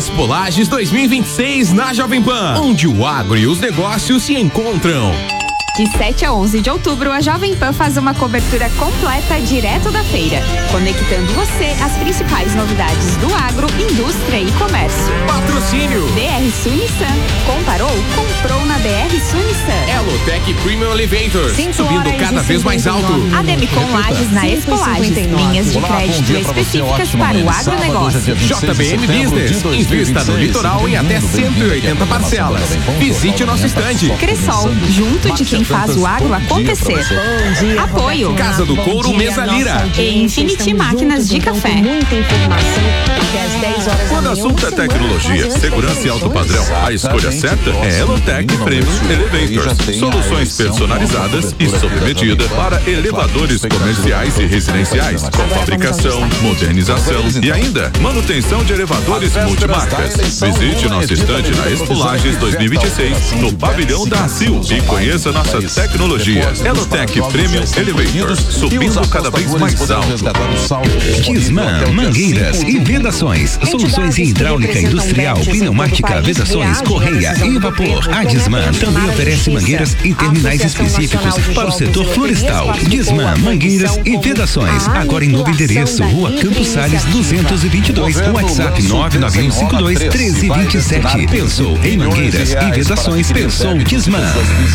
Expolages 2026 na Jovem Pan, onde o agro e os negócios se encontram. De 7 a 11 de outubro, a Jovem Pan faz uma cobertura completa direto da feira, conectando você às principais novidades do agro, indústria e comércio. Patrocínio BR Sul Nissan. Comparou? Comprou na BR Sul Nissan. Elotec Premium Elevators, subindo cada vez mais alto. Ademicon Lages na Expolages, linhas de crédito específicas para o agronegócio. JBM Business, invista no litoral em até 180 parcelas. Visite o nosso estande. Cressol, junto de quem faz o agro acontecer. Apoio Casa do Couro Mesa Lira e Infinity Máquinas de Café. Muita informação, porque às 10 horas Quando o assunto é tecnologia, segurança e alto padrão, a escolha certa é Elotec Premium Elevators. Soluções personalizadas e sob medida para elevadores comerciais e residenciais, com fabricação, modernização e ainda manutenção de elevadores multimarcas. Visite nosso estande na Expolages 2026 no pavilhão da ACIL e conheça nossas tecnologias. Elotec Premium Elevators, subindo cada vez mais alto. Disman, mangueiras e vedações, soluções em hidráulica industrial, pneumática, vedações, correia e vapor. A Disman também oferece mangueiras e terminais específicos para o setor florestal. Disman, mangueiras e vedações, agora em novo endereço, Rua Campos Sales 222, WhatsApp 991521327. Pensou em mangueiras e vedações, pensou Disman.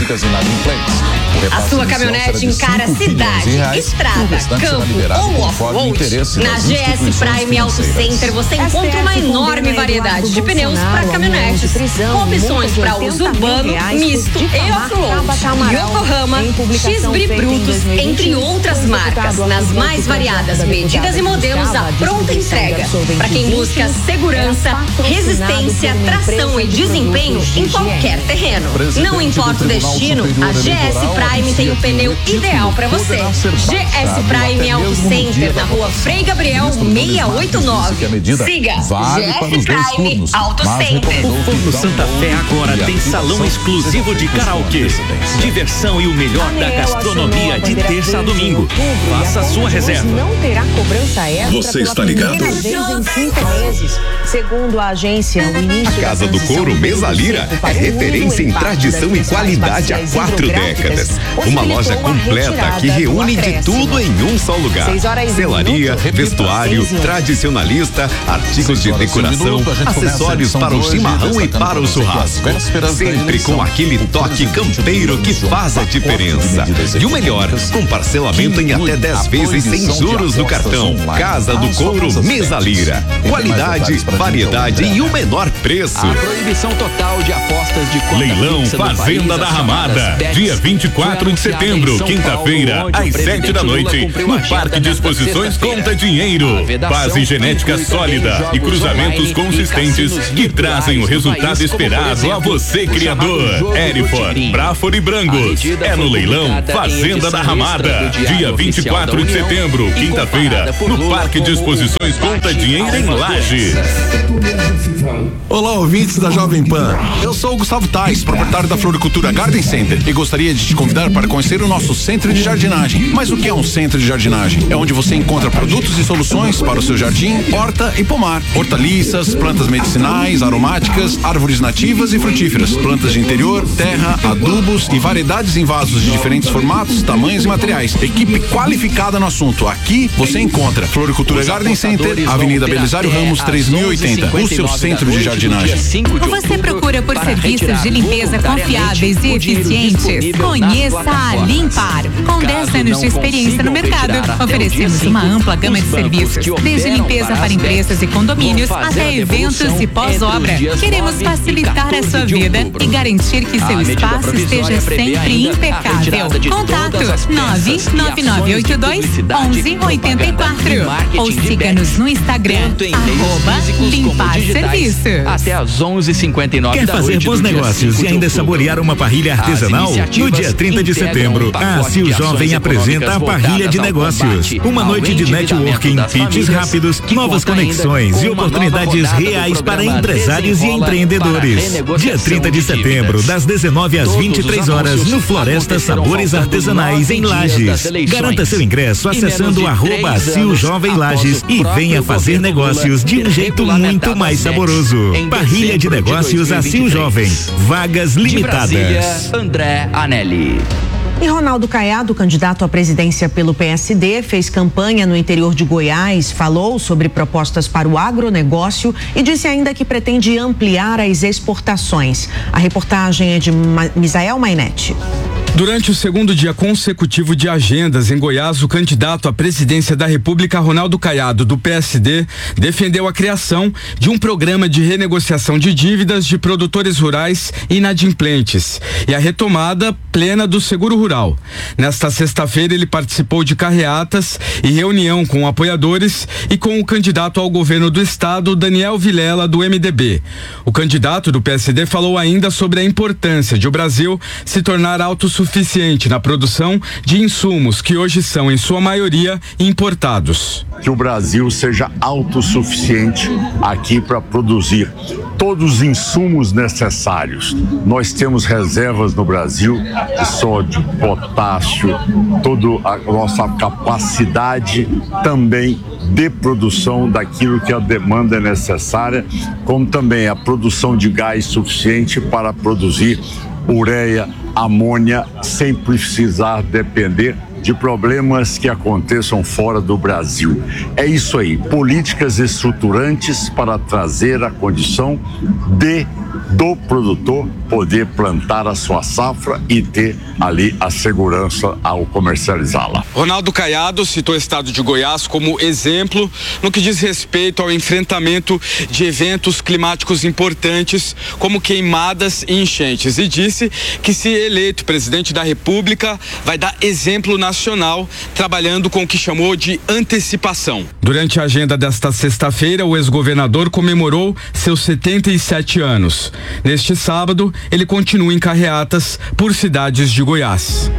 A sua caminhonete encara cidade, estrada, campo ou off-road. Na GS Prime Auto Center você encontra uma enorme variedade de pneus para caminhonetes, com opções para uso urbano, misto e off-road. Yokohama, X-Bri Brutus, entre outras marcas, nas mais variadas medidas e modelos à pronta entrega. Para quem busca segurança, resistência, tração e desempenho em qualquer terreno. Não importa o destino, a GS Prime tem o pneu ideal para você. GS Prime Auto Center, na Rua Frei Gabriel 689. Siga GS Prime Auto Center. O Forno Santa Fé agora tem salão exclusivo de karaokê, diversão e o melhor da gastronomia de terça a domingo. Faça a sua reserva. Não terá cobrança extra. Você está ligado? Segundo a agência, o início A Casa do Couro Mesa Lira é referência em tradição e qualidade há 4 décadas. Uma loja completa que reúne de tudo em um só lugar. Selaria, vestuário, tradicionalista, artigos de decoração, acessórios para o chimarrão e para o churrasco. Sempre com aquele toque campeiro que faz a diferença. E o melhor, com parcelamento em até 10 vezes sem juros no cartão. Casa do Couro Mesa Lira. Qualidade, variedade e o menor preço. A proibição total de apostas de conta Leilão fixa no Fazenda país, da as Ramada, chamadas bets, dia 24 de foi anunciada setembro, em São quinta-feira, Paulo, onde o às 7 presidente da Lula noite, cumpriu no a Parque agenda de nesta Exposições sexta-feira. Conta Dinheiro. A vedação Base genética inclui também sólida jogos e cruzamentos online consistentes e cassinos que trazem o virtuais do resultado país, como, por esperado a exemplo, você, o criador. chamado jogo do Erifor, Tigrinho. Brafor e A Brangos. medida É no foi leilão publicada em Fazenda edição da Ramada, extra do Diário dia 24 de Oficial da setembro, União, e quinta-feira, comparada por no Lula Parque de como Exposições o Conta embate Dinheiro em ao Lages. Olá, ouvintes da Jovem Pan. Eu sou o Gustavo Tais, proprietário da Floricultura Garden Center, e gostaria de te convidar para conhecer o nosso centro de jardinagem. Mas o que é um centro de jardinagem? É onde você encontra produtos e soluções para o seu jardim, horta e pomar. Hortaliças, plantas medicinais, aromáticas, árvores nativas e frutíferas, plantas de interior, terra, adubos e variedades em vasos de diferentes formatos, tamanhos e materiais. Equipe qualificada no assunto. Aqui você encontra Floricultura Garden Center, Avenida Belisário Ramos 3080, o seu centro de jardinagem. Você procura por serviços de limpeza confiáveis e eficientes? Conheça a Limpar. Com 10 anos de experiência no mercado, oferecemos uma ampla gama de serviços, desde limpeza para empresas e condomínios até eventos e pós-obra. Queremos facilitar a sua vida e garantir que seu espaço esteja sempre impecável. Contato 99982-1184 ou siga-nos no Instagram @Limpar-Serviço. Até às 11h59. Quer fazer bons negócios e ainda saborear uma parrilha artesanal? No dia 30 de setembro, a ACIL Jovem apresenta a Parrilha de Negócios. Uma noite de networking, pitches rápidos, novas conexões e oportunidades reais para empresários e empreendedores. Dia 30 de setembro, das 19 às 23 horas, no Floresta Sabores Artesanais, em Lages. Garanta seu ingresso acessando @ACIL Jovem Lages e venha fazer negócios de um jeito muito mais saboroso. Parrilha de Negócios ACIL Jovem. Vagas limitadas. De Brasília, André Anelli. E Ronaldo Caiado, candidato à presidência pelo PSD, fez campanha no interior de Goiás, falou sobre propostas para o agronegócio e disse ainda que pretende ampliar as exportações. A reportagem é de Misael Mainetti. Durante o segundo dia consecutivo de agendas em Goiás, o candidato à presidência da República, Ronaldo Caiado, do PSD, defendeu a criação de um programa de renegociação de dívidas de produtores rurais inadimplentes e a retomada plena do seguro rural. Nesta sexta-feira, ele participou de carreatas e reunião com apoiadores e com o candidato ao governo do estado, Daniel Vilela, do MDB. O candidato do PSD falou ainda sobre a importância de o Brasil se tornar autossuficiente na produção de insumos que hoje são, em sua maioria, importados. Que o Brasil seja autossuficiente aqui para produzir todos os insumos necessários. Nós temos reservas no Brasil de sódio, potássio, toda a nossa capacidade também de produção daquilo que a demanda é necessária, como também a produção de gás suficiente para produzir ureia, amônia, sem precisar depender de problemas que aconteçam fora do Brasil. É isso aí, políticas estruturantes para trazer a condição do produtor poder plantar a sua safra e ter ali a segurança ao comercializá-la. Ronaldo Caiado citou o estado de Goiás como exemplo no que diz respeito ao enfrentamento de eventos climáticos importantes como queimadas e enchentes e disse que, se eleito presidente da República, vai dar exemplo nacional trabalhando com o que chamou de antecipação. Durante a agenda desta sexta-feira, o ex-governador comemorou seus 77 anos. Neste sábado, ele continua em carreatas por cidades de Goiás.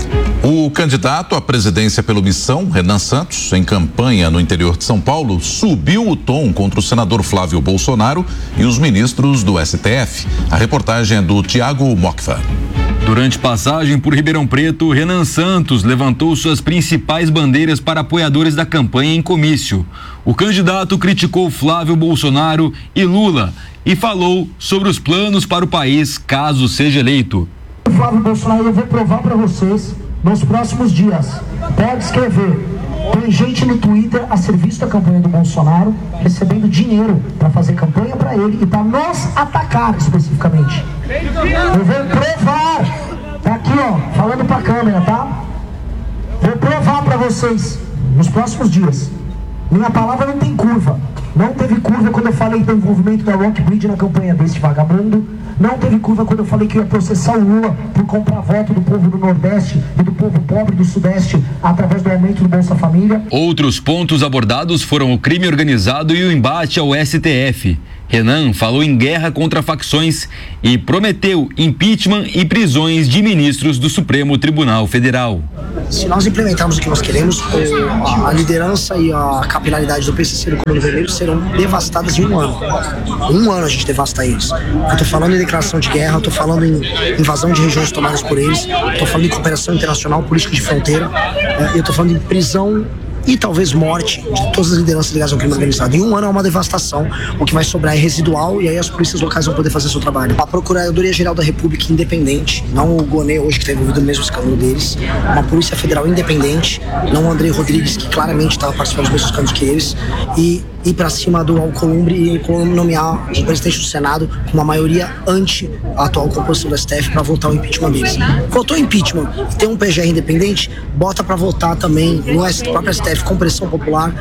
O candidato à presidência pelo Missão, Renan Santos, em campanha no interior de São Paulo, subiu o tom contra o senador Flávio Bolsonaro e os ministros do STF. A reportagem é do Tiago Mocva. Durante passagem por Ribeirão Preto, Renan Santos levantou suas principais bandeiras para apoiadores da campanha em comício. O candidato criticou Flávio Bolsonaro e Lula e falou sobre os planos para o país caso seja eleito. Flávio Bolsonaro, eu vou provar para vocês nos próximos dias. Pode escrever. Tem gente no Twitter a serviço da campanha do Bolsonaro, recebendo dinheiro para fazer campanha para ele e para nos atacar especificamente. Eu vou provar. Tá aqui, ó, falando para a câmera, tá? Vou provar para vocês nos próximos dias. Minha palavra não tem curva. Não teve curva quando eu falei do envolvimento da Rockbridge na campanha desse vagabundo. Não teve curva quando eu falei que ia processar o Lula por comprar voto do povo do Nordeste e do povo pobre do Sudeste através do aumento do Bolsa Família. Outros pontos abordados foram o crime organizado e o embate ao STF. Renan falou em guerra contra facções e prometeu impeachment e prisões de ministros do Supremo Tribunal Federal. Se nós implementarmos o que nós queremos, a liderança e a capilaridade do PCC do Comando Vermelho serão devastadas em um ano. Um ano a gente devasta eles. Eu tô falando em declaração de guerra, eu tô falando em invasão de regiões tomadas por eles, eu tô falando em cooperação internacional, política de fronteira, eu tô falando em prisão e talvez morte de todas as lideranças ligadas ao crime organizado. Em um ano é uma devastação, o que vai sobrar é residual e aí as polícias locais vão poder fazer seu trabalho. A Procuradoria-Geral da República independente, não o Gonê hoje que está envolvido no mesmo escândalo deles, uma Polícia Federal independente, não o André Rodrigues que claramente estava participando dos mesmos escândalos que eles, e ir para cima do Alcolumbre e nomear o presidente do Senado com uma maioria anti a atual composição do STF para votar o impeachment deles. Votou impeachment e tem um PGR independente, bota para votar também no próprio STF com pressão popular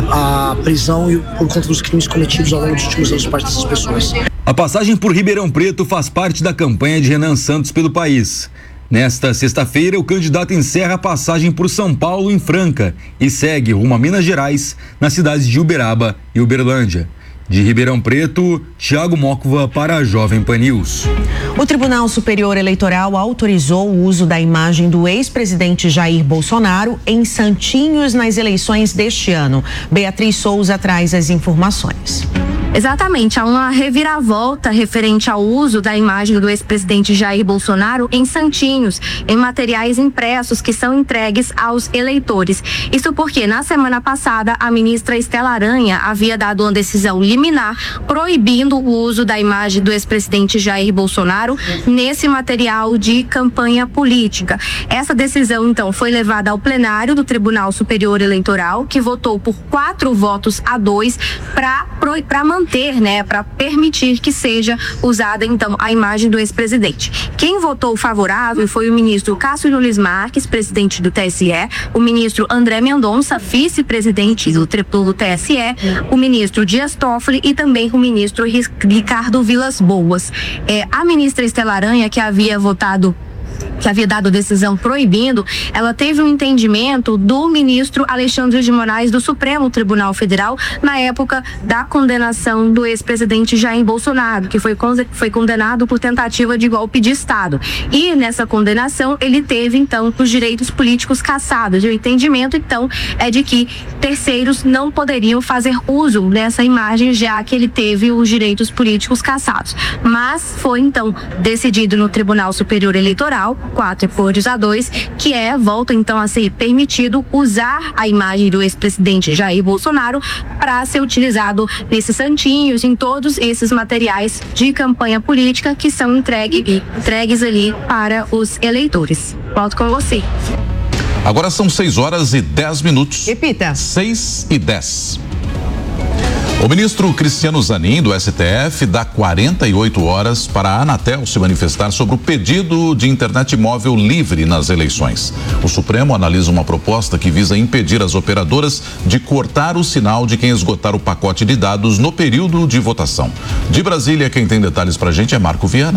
a prisão e por conta dos crimes cometidos ao longo dos últimos anos por parte dessas pessoas. A passagem por Ribeirão Preto faz parte da campanha de Renan Santos pelo país. Nesta sexta-feira, o candidato encerra a passagem por São Paulo em Franca e segue rumo a Minas Gerais, nas cidades de Uberaba e Uberlândia. De Ribeirão Preto, Tiago Mocva para a Jovem Pan News. O Tribunal Superior Eleitoral autorizou o uso da imagem do ex-presidente Jair Bolsonaro em Santinhos nas eleições deste ano. Beatriz Souza traz as informações. Exatamente, há uma reviravolta referente ao uso da imagem do ex-presidente Jair Bolsonaro em santinhos, em materiais impressos que são entregues aos eleitores. Isso porque na semana passada a ministra Estela Aranha havia dado uma decisão liminar proibindo o uso da imagem do ex-presidente Jair Bolsonaro nesse material de campanha política. Essa decisão então foi levada ao plenário do Tribunal Superior Eleitoral, que votou por 4-2 para manter, para permitir que seja usada então a imagem do ex-presidente. Quem votou favorável foi o ministro Cássio Nunes Marques, presidente do TSE, o ministro André Mendonça, vice-presidente do TSE, o ministro Dias Toffoli e também o ministro Ricardo Vilas Boas. A ministra Estela Aranha, que havia dado decisão proibindo, ela teve um entendimento do ministro Alexandre de Moraes do Supremo Tribunal Federal na época da condenação do ex-presidente Jair Bolsonaro, que foi condenado por tentativa de golpe de Estado. E nessa condenação ele teve então os direitos políticos cassados. E o entendimento então é de que terceiros não poderiam fazer uso dessa imagem, já que ele teve os direitos políticos cassados. Mas foi então decidido no Tribunal Superior Eleitoral 4-2, que volta então a ser permitido usar a imagem do ex-presidente Jair Bolsonaro para ser utilizado nesses santinhos, em todos esses materiais de campanha política que são entregues ali para os eleitores. Volto com você. Agora são 6h10. Repita. 6h10. O ministro Cristiano Zanin, do STF, dá 48 horas para a Anatel se manifestar sobre o pedido de internet móvel livre nas eleições. O Supremo analisa uma proposta que visa impedir as operadoras de cortar o sinal de quem esgotar o pacote de dados no período de votação. De Brasília, quem tem detalhes pra gente é Marco Viana.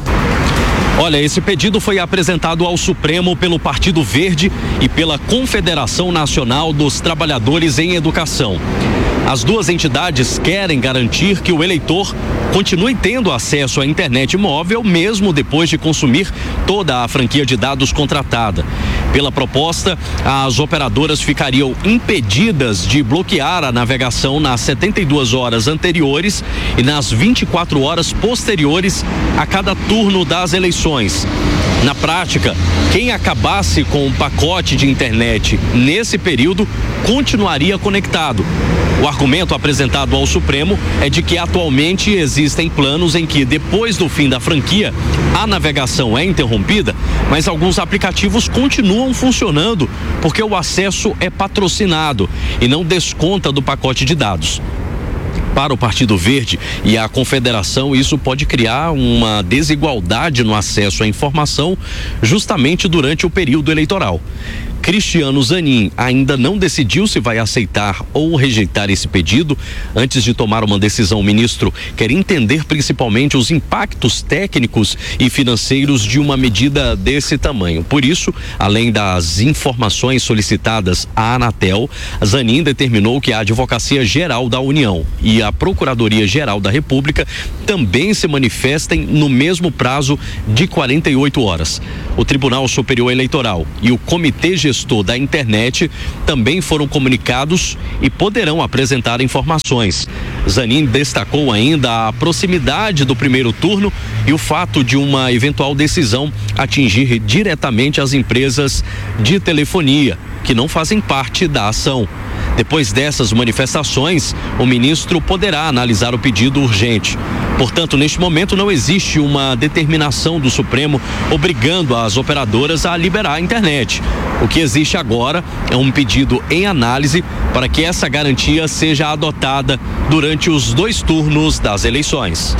Olha, esse pedido foi apresentado ao Supremo pelo Partido Verde e pela Confederação Nacional dos Trabalhadores em Educação. As duas entidades querem garantir que o eleitor continue tendo acesso à internet móvel mesmo depois de consumir toda a franquia de dados contratada. Pela proposta, as operadoras ficariam impedidas de bloquear a navegação nas 72 horas anteriores e nas 24 horas posteriores a cada turno das eleições. Na prática, quem acabasse com um pacote de internet nesse período continuaria conectado. O argumento apresentado ao Supremo é de que atualmente existem planos em que, depois do fim da franquia, a navegação é interrompida, mas alguns aplicativos continuam funcionando porque o acesso é patrocinado e não desconta do pacote de dados. Para o Partido Verde e a Confederação, isso pode criar uma desigualdade no acesso à informação justamente durante o período eleitoral. Cristiano Zanin ainda não decidiu se vai aceitar ou rejeitar esse pedido. Antes de tomar uma decisão, o ministro quer entender principalmente os impactos técnicos e financeiros de uma medida desse tamanho. Por isso, além das informações solicitadas à Anatel, Zanin determinou que a Advocacia Geral da União e a Procuradoria Geral da República também se manifestem no mesmo prazo de 48 horas. O Tribunal Superior Eleitoral e o Comitê Gestor da Internet também foram comunicados e poderão apresentar informações. Zanin destacou ainda a proximidade do primeiro turno e o fato de uma eventual decisão atingir diretamente as empresas de telefonia, que não fazem parte da ação. Depois dessas manifestações, o ministro poderá analisar o pedido urgente. Portanto, neste momento não existe uma determinação do Supremo obrigando as operadoras a liberar a internet. O que existe agora é um pedido em análise para que essa garantia seja adotada durante os 2 turnos das eleições.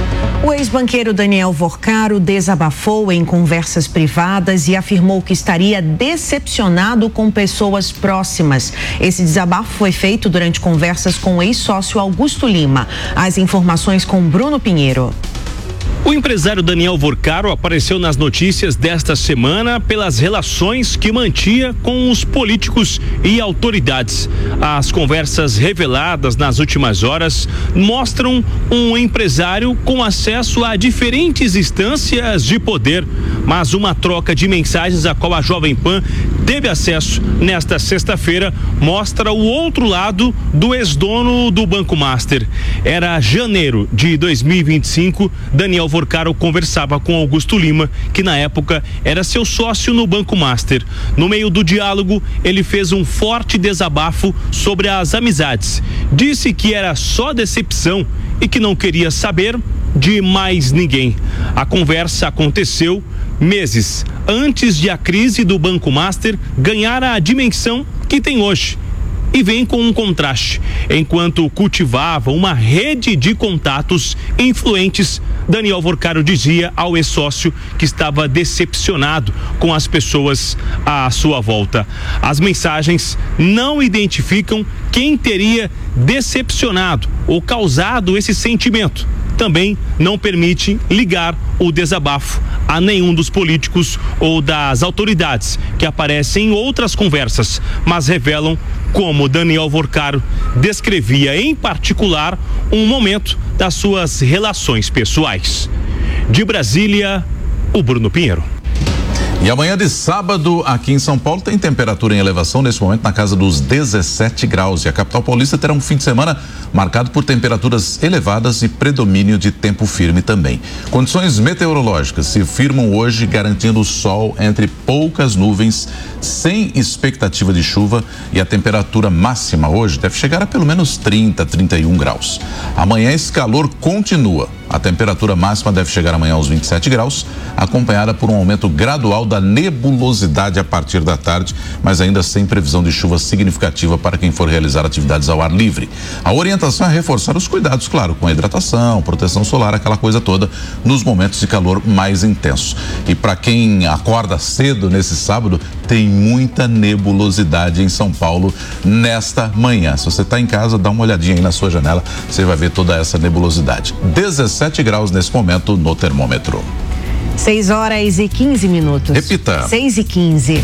O ex-banqueiro Daniel Vorcaro desabafou em conversas privadas e afirmou que estaria decepcionado com pessoas próximas. Esse desabafo foi feito durante conversas com o ex-sócio Augusto Lima. As informações com Bruno Pinheiro. O empresário Daniel Vorcaro apareceu nas notícias desta semana pelas relações que mantinha com os políticos e autoridades. As conversas reveladas nas últimas horas mostram um empresário com acesso a diferentes instâncias de poder, mas uma troca de mensagens a qual a Jovem Pan teve acesso nesta sexta-feira mostra o outro lado do ex-dono do Banco Master. Era janeiro de 2025, Daniel Vorcaro conversava com Augusto Lima, que na época era seu sócio no Banco Master. No meio do diálogo, ele fez um forte desabafo sobre as amizades. Disse que era só decepção e que não queria saber de mais ninguém. A conversa aconteceu meses antes de a crise do Banco Master ganhar a dimensão que tem hoje. E vem com um contraste. Enquanto cultivava uma rede de contatos influentes, Daniel Vorcaro dizia ao ex-sócio que estava decepcionado com as pessoas à sua volta. As mensagens não identificam quem teria decepcionado ou causado esse sentimento. Também não permite ligar o desabafo a nenhum dos políticos ou das autoridades que aparecem em outras conversas, mas revelam como Daniel Vorcaro descrevia em particular um momento das suas relações pessoais. De Brasília, o Bruno Pinheiro. E amanhã de sábado, aqui em São Paulo, tem temperatura em elevação nesse momento na casa dos 17 graus. E a capital paulista terá um fim de semana marcado por temperaturas elevadas e predomínio de tempo firme também. Condições meteorológicas se firmam hoje, garantindo sol entre poucas nuvens, sem expectativa de chuva, e a temperatura máxima hoje deve chegar a pelo menos 30, 31 graus. Amanhã esse calor continua. A temperatura máxima deve chegar amanhã aos 27 graus, acompanhada por um aumento gradual da nebulosidade a partir da tarde, mas ainda sem previsão de chuva significativa para quem for realizar atividades ao ar livre. A orientação é reforçar os cuidados, claro, com a hidratação, proteção solar, aquela coisa toda, nos momentos de calor mais intenso. E para quem acorda cedo nesse sábado, tem muita nebulosidade em São Paulo nesta manhã. Se você está em casa, dá uma olhadinha aí na sua janela, você vai ver toda essa nebulosidade. 17 graus nesse momento no termômetro. 6h15. Repita. 6h15.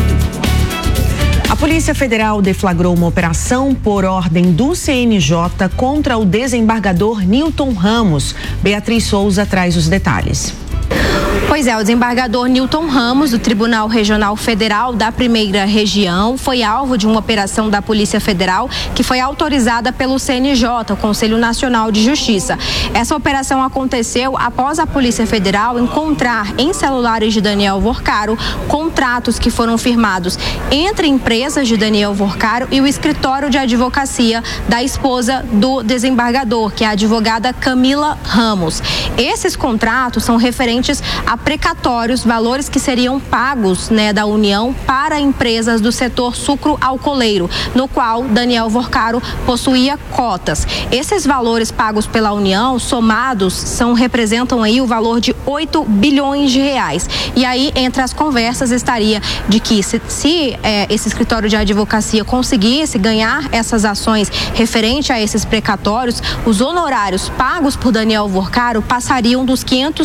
A Polícia Federal deflagrou uma operação por ordem do CNJ contra o desembargador Newton Ramos. Beatriz Souza traz os detalhes. Pois é, o desembargador Newton Ramos, do Tribunal Regional Federal da Primeira Região, foi alvo de uma operação da Polícia Federal que foi autorizada pelo CNJ, o Conselho Nacional de Justiça. Essa operação aconteceu após a Polícia Federal encontrar em celulares de Daniel Vorcaro contratos que foram firmados entre empresas de Daniel Vorcaro e o escritório de advocacia da esposa do desembargador, que é a advogada Camila Ramos. Esses contratos são referentes a precatórios, valores que seriam pagos, da União para empresas do setor sucro-alcooleiro, no qual Daniel Vorcaro possuía cotas. Esses valores pagos pela União, somados, representam aí o valor de 8 bilhões de reais. E aí, entre as conversas, estaria de que se esse escritório de advocacia conseguisse ganhar essas ações referente a esses precatórios, os honorários pagos por Daniel Vorcaro passariam dos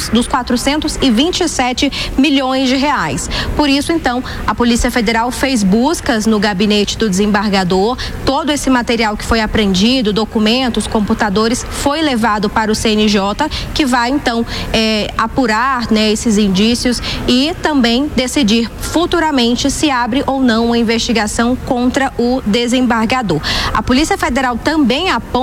427 milhões de reais. Por isso, então, a Polícia Federal fez buscas no gabinete do desembargador. Todo esse material que foi apreendido, documentos, computadores, foi levado para o CNJ, que vai, então, apurar, esses indícios e também decidir futuramente se abre ou não uma investigação contra o desembargador. A Polícia Federal também aponta